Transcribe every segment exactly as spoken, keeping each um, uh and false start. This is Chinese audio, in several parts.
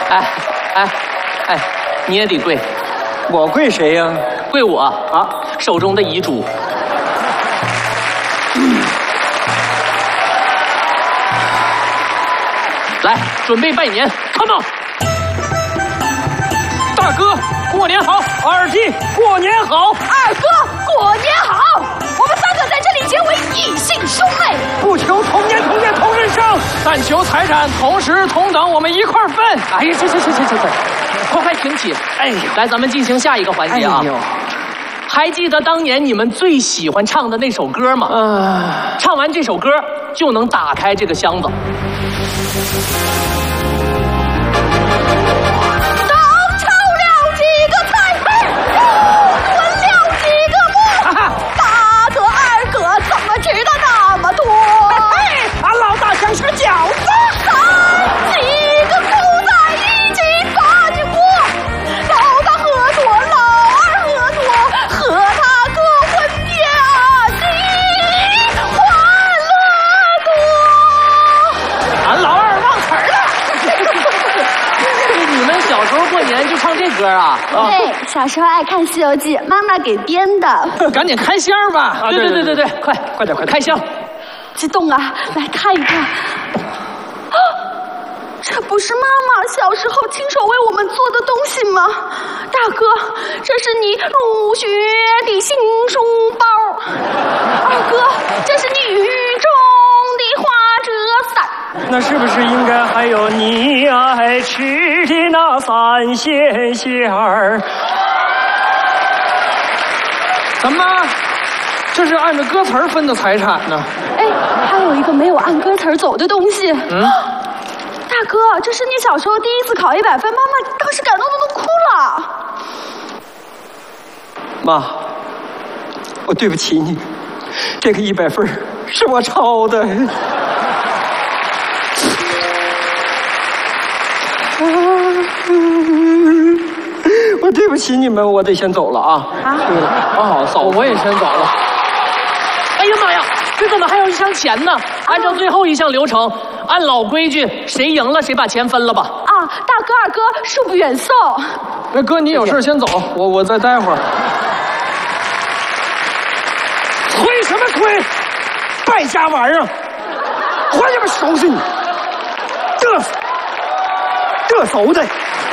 哎哎哎，你也得跪。 我跪谁呀？ 跪我啊！手中的遗嘱。嗯、来，准备拜年 ，Come on！ 大哥，过年好！二弟，过年好！ 二哥，过年好！我们三个在这里结为异姓兄妹， 不求同年同月同日生， 但求财产同时同等，我们一块儿分。哎呀，行行行行行行，快快挺起！哎，来，咱们进行下一个环节啊。哎、还记得当年你们最喜欢唱的那首歌吗？嗯，唱完这首歌就能打开这个箱子。 是饺子，几个口在一起把你过，老大喝多，老二喝多，和他个婚家喜欢乐多。 俺老二忘词儿了。你们小时候过年就唱这歌啊？ 对，小时候爱看《西游记》，妈妈给编的。 赶紧开箱吧！啊，对对对对，快快点快开箱！ 激动啊！来看一看。啊，这不是妈妈小时候亲手为我们做的东西吗？大哥，这是你入学的新书包。二哥，这是你雨中的花折伞。 那是不是应该还有你爱吃的那三鲜馅儿？ 咱妈，这是按照歌词分的财产呢。 哎，还有一个没有按歌词走的东西。嗯，大哥，这是你小时候第一次考一百分，妈妈当时感动的都哭了。 妈，我对不起你，这个一百分是我抄的。我对不起你们，我得先走了啊！啊，对了， 哦，走，我也先走了。 哎呀妈呀，这怎么还有一箱钱呢？按照最后一项流程，按老规矩，谁赢了谁把钱分了吧。 啊，大哥二哥，恕不远送。 那哥，你有事先走，我我再待会儿。 推什么推？败家玩意儿！我他妈收拾你！嘚瑟，嘚嗖的！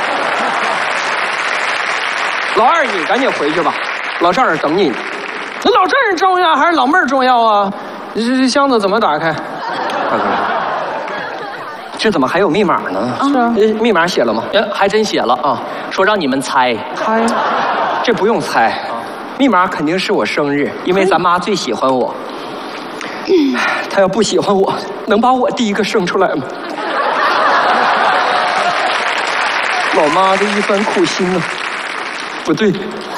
老二，你赶紧回去吧，老丈人等你。 那老丈人重要还是老妹儿重要啊？这这箱子怎么打开？ 大哥，这怎么还有密码呢？ 是啊， 密码写了吗？ 哎，还真写了啊，说让你们猜。 猜？ 这不用猜，密码肯定是我生日，因为咱妈最喜欢我。嗯，她要不喜欢我，能把我第一个生出来吗？老妈的一番苦心啊！不对，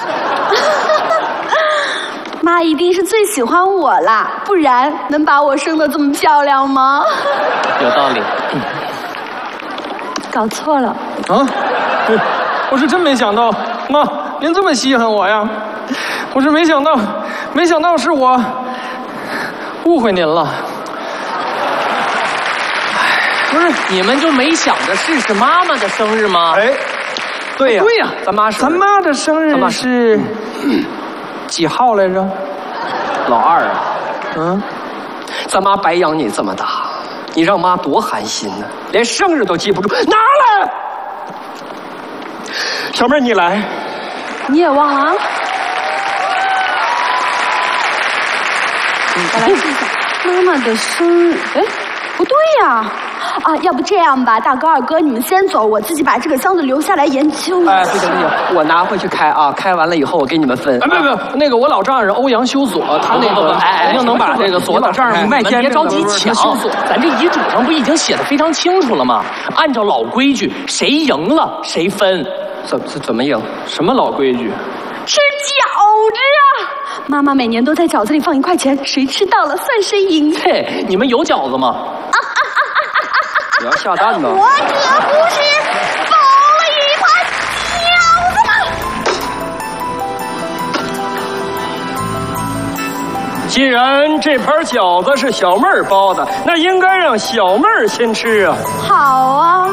妈一定是最喜欢我啦，不然能把我生得这么漂亮吗？ 有道理。嗯、 搞错了啊！我是真没想到，妈，您这么稀罕我呀！我是没想到，没想到是我误会您了。 不是，你们就没想着是是妈妈的生日吗？ 哎。对呀、啊， 对呀、啊， 咱妈生日， 咱妈的生日是、嗯、几号来着？ 老二啊，嗯，咱妈白养你这么大，你让妈多寒心呢，连生日都记不住。拿来，小妹儿你来， 你也忘了啊？我来记一下，妈妈的生日，哎，不对呀。啊，要不这样吧，大哥二哥，你们先走，我自己把这个箱子留下来研究。 哎，不行不行，我拿回去开啊，开完了以后我给你们分。 哎，不不，那个我老丈人欧阳修锁，他那个哎， 肯定能把这个锁。 老丈人，你们别着急抢，咱这遗嘱上不已经写的非常清楚了吗？按照老规矩，谁赢了谁分。 怎怎怎么赢？ 什么老规矩？ 吃饺子啊！妈妈每年都在饺子里放一块钱，谁吃到了算谁赢。 嘿，你们有饺子吗？啊啊啊啊啊啊啊！你要下蛋呢？ 我可不是包了一盘饺子吗？ 既然这盘饺子是小妹儿包的，那应该让小妹儿先吃啊。 好啊。